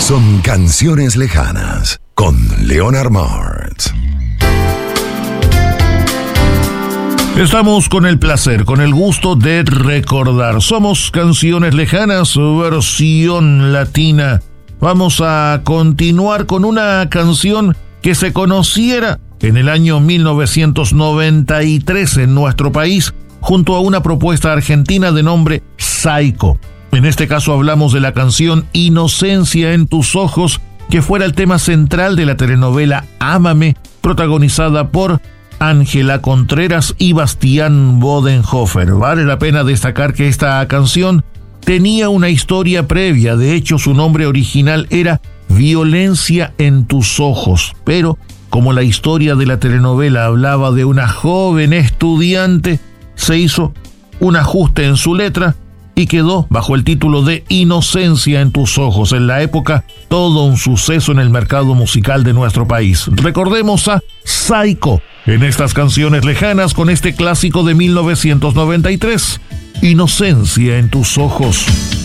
son Canciones Lejanas con Leonard Martz. Estamos con el placer, con el gusto de recordar. Somos Canciones Lejanas, versión latina. Vamos a continuar con una canción que se conociera en el año 1993 en nuestro país, junto a una propuesta argentina de nombre Psycho. En este caso hablamos de la canción Inocencia en tus ojos, que fuera el tema central de la telenovela Ámame, protagonizada por Ángela Contreras y Bastián Bodenhofer. Vale la pena destacar que esta canción tenía una historia previa. De hecho, su nombre original era Violencia en tus ojos, pero como la historia de la telenovela hablaba de una joven estudiante, se hizo un ajuste en su letra y quedó bajo el título de Inocencia en tus ojos. En la época, todo un suceso en el mercado musical de nuestro país. Recordemos a Psycho en estas Canciones Lejanas con este clásico de 1993, Inocencia en tus ojos.